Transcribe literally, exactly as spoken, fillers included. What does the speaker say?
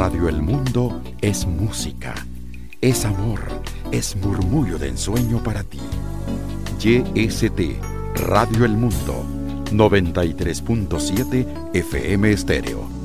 Radio El Mundo es música, es amor, es murmullo de ensueño para ti. Y S T, Radio El Mundo, noventa y tres punto siete F M Estéreo.